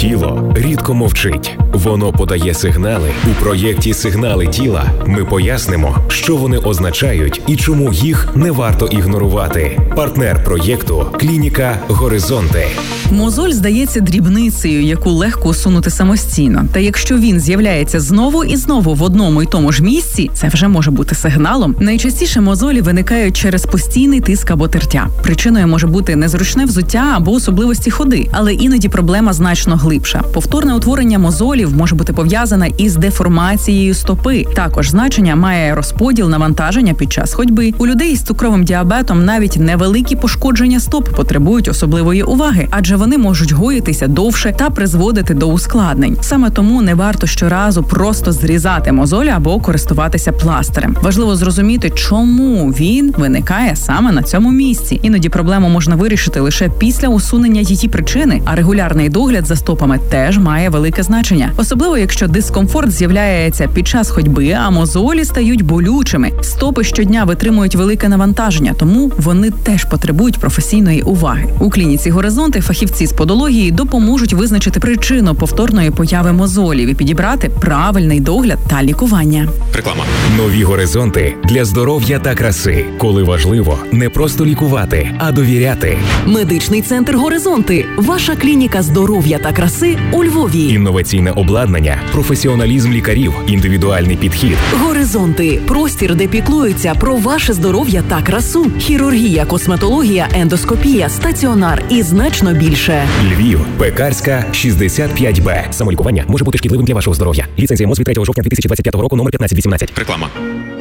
Тіло рідко мовчить. Воно подає сигнали. У проєкті «Сигнали тіла» ми пояснимо, що вони означають і чому їх не варто ігнорувати. Партнер проєкту – клініка «Горизонти». Мозоль здається дрібницею, яку легко усунути самостійно. Та якщо він з'являється знову і знову в одному і тому ж місці, це вже може бути сигналом. Найчастіше мозолі виникають через постійний тиск або тертя. Причиною може бути незручне взуття або особливості ходи, але іноді проблема значно глибша. Повторне утворення мозолів може бути пов'язане із деформацією стопи. Також значення має розподіл навантаження під час ходьби. У людей із цукровим діабетом навіть невеликі пошкодження стоп потребують особливої уваги, адже вони можуть гоїтися довше та призводити до ускладнень. Саме тому не варто щоразу просто зрізати мозоль або користуватися пластирем. Важливо зрозуміти, чому він виникає саме на цьому місці. Іноді проблему можна вирішити лише після усунення її причини, а регулярний догляд за стопами теж має велике значення. Особливо, якщо дискомфорт з'являється під час ходьби, а мозолі стають болючими. Стопи щодня витримують велике навантаження, тому вони теж потребують професійної уваги. У клініці «Горизонти» фахівці з подології допоможуть визначити причину повторної появи мозолів і підібрати правильний догляд та лікування. Реклама. Нові горизонти для здоров'я та краси. Коли важливо не просто лікувати, а довіряти. Медичний центр «Горизонти» – ваша клініка здоров'я та краси у Львові. Інноваційне обладнання, професіоналізм лікарів, індивідуальний підхід. «Горизонти» – простір, де піклуються про ваше здоров'я та красу. Хірургія, косметологія, ендоскопія, стаціонар і значно більше. Львів, Пекарська, 65Б. Самолікування може бути шкідливим для вашого здоров'я. Ліцензія МОЗ від 3 жовтня 2025 року, номер 1518. Реклама.